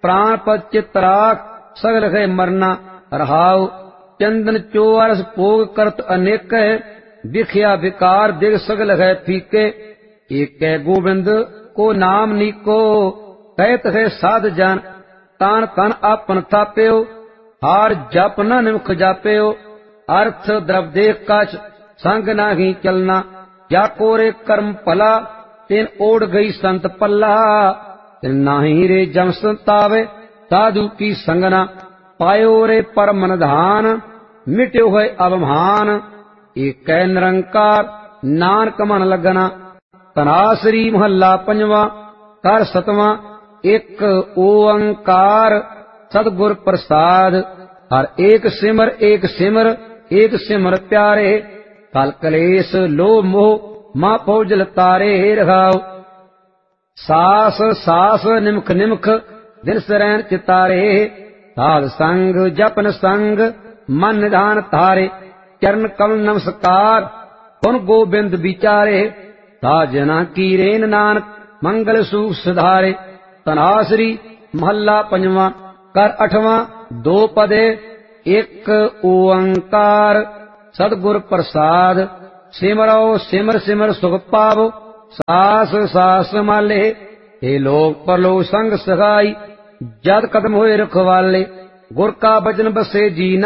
प्राण पद चित राख सगल है मरना रहाव। चंदन चोरस भोग करत अनेक विख्या विकार दिग सगल है फीके। एक गोविंद को नाम नीको कहत है साध जन तान तन आपन थाप्यो। हार जप न निमख जाप्यो अर्थ द्रवदेह कछ संग नाही चलना। या कोरे कर्म भला तिन ओढ़ गई संत पल्ला। तिन नाही रे जम संतावे साधु की संगना। पायो रे परम निधान मिट्यो है अवमान। एक निरंकार नानक मन लगना। तनासरी महला पंजवा कर सतवां एक ओंकार सतगुर प्रसाद। हर एक सिमर एक सिमर प्यारे। कल कलेश लोभ मोह मां पौजल तारे रहाओ। सास सास निमख निमख दिन सरैन चितारे। साध संग जपन संग मन निधान तारे। चरण कमल नमस्कार पुन गोबिंद विचारे। साजना की रेन नानक मंगल सुख सुधारे। तनासरी महला पंजवा कर अठवां दो पदे एक ओंकार सतगुर प्रसाद। सिमरो सिमर सिमर सुख पावो सास सास माले। हे लोक परलोक संग सगाई जद कदम होए रखवाले। गुर का बचन बसे जी